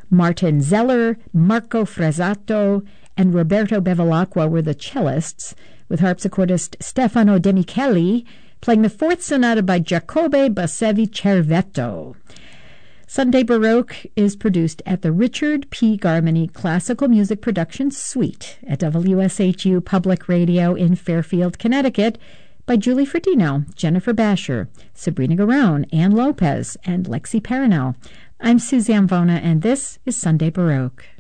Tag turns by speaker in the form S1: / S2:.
S1: Martin Zeller, Marco Fresato, and Roberto Bevilacqua were the cellists, with harpsichordist Stefano De Micheli playing the fourth sonata by Giacobbe Bassevi Cervetto. Sunday Baroque is produced at the Richard P. Garmany Classical Music Production Suite at WSHU Public Radio in Fairfield, Connecticut, by Julie Fratino, Jennifer Basher, Sabrina Garone, Ann Lopez, and Lexi Paranel. I'm Suzanne Vona, and this is Sunday Baroque.